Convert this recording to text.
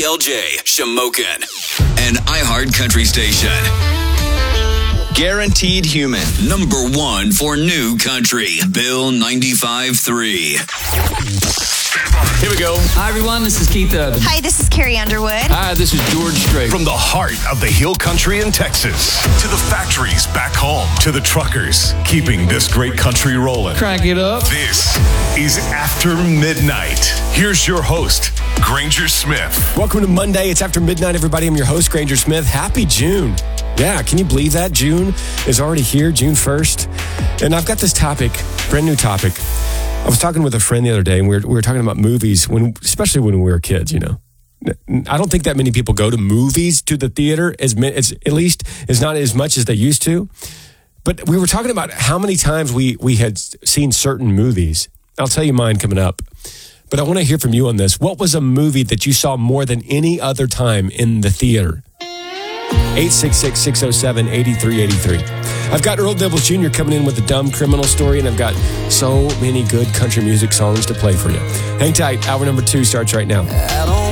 KLJ, Shamokin, an iHeart Country station. Guaranteed Human, number one for new country. Bill 95.3. Here we go. Hi, everyone. This is Keith Urban. Hi, this is Carrie Underwood. Hi, this is George Strait. From the heart of the Hill Country in Texas to the factories back home to the truckers keeping this great country rolling. Crank it up. This is After Midnight. Here's your host, Granger Smith. Welcome to Monday. It's After Midnight, everybody. I'm your host, Granger Smith. Happy June. Yeah, can you believe that? June is already here, June 1st. And I've got this topic, brand new topic. I was talking with a friend the other day, and we were talking about movies, especially when we were kids, you know. I don't think that many people go to movies, to the theater, at least is not as much as they used to. But we were talking about how many times we had seen certain movies. I'll tell you mine coming up. But I want to hear from you on this. What was a movie that you saw more than any other time in the theater? 866-607-8383. I've got Earl Dibbles Jr. coming in with a dumb criminal story, and I've got so many good country music songs to play for you. Hang tight. Hour number 2 starts right now.